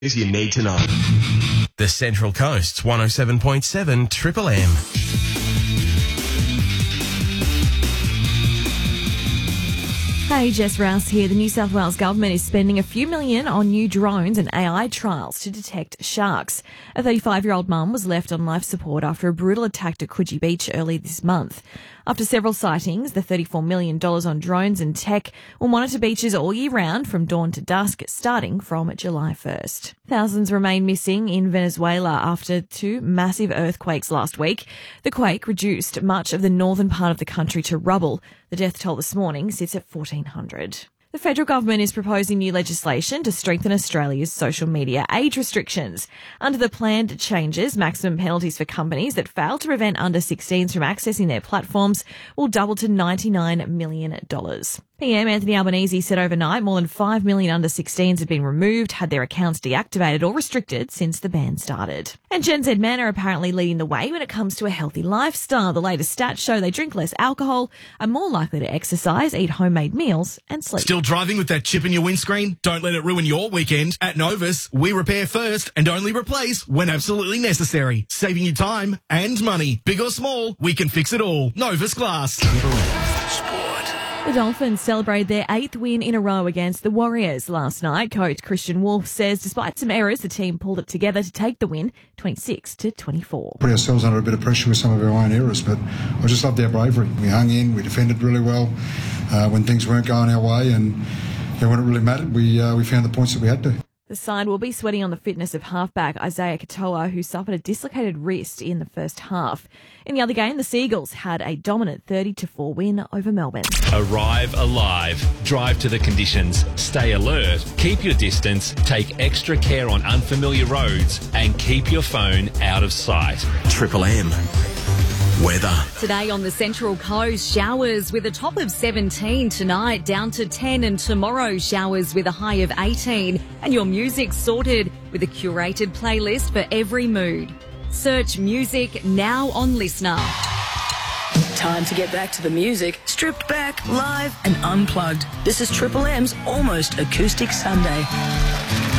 Is you need to know. The Central Coast's 107.7 Triple M. Hey, Jess Rouse here. The New South Wales government is spending a few million on new drones and AI trials to detect sharks. A 35-year-old mum was left on life support after a brutal attack at Coogee Beach early this month. After several sightings, the $34 million on drones and tech will monitor beaches all year round from dawn to dusk, starting from July 1st. Thousands remain missing in Venezuela after two massive earthquakes last week. The quake reduced much of the northern part of the country to rubble. The death toll this morning sits at 1,400. The federal government is proposing new legislation to strengthen Australia's social media age restrictions. Under the planned changes, maximum penalties for companies that fail to prevent under-16s from accessing their platforms will double to $99 million. PM Anthony Albanese said overnight more than 5 million under-16s have been removed, had their accounts deactivated or restricted since the ban started. And Gen Z men are apparently leading the way when it comes to a healthy lifestyle. The latest stats show they drink less alcohol, are more likely to exercise, eat homemade meals and sleep. Still driving with that chip in your windscreen? Don't let it ruin your weekend. At Novus, we repair first and only replace when absolutely necessary. Saving you time and money. Big or small, we can fix it all. Novus Glass. The Dolphins celebrated their 8th win in a row against the Warriors last night. Coach Christian Wolf says despite some errors, the team pulled it together to take the win 26-24. Put ourselves under a bit of pressure with some of our own errors, but I just loved our bravery. We hung in, we defended really well when things weren't going our way, and when it really mattered, we found the points that we had to. The side will be sweating on the fitness of halfback Isaiah Katoa, who suffered a dislocated wrist in the first half. In the other game, the Seagulls had a dominant 30-4 win over Melbourne. Arrive alive. Drive to the conditions. Stay alert. Keep your distance. Take extra care on unfamiliar roads and keep your phone out of sight. Triple M. Weather. Today on the Central Coast, showers with a top of 17 tonight, down to 10, and tomorrow showers with a high of 18. And your music sorted with a curated playlist for every mood. Search music now on Listener. Time to get back to the music, stripped back, live and unplugged. This is Triple M's Almost Acoustic Sunday.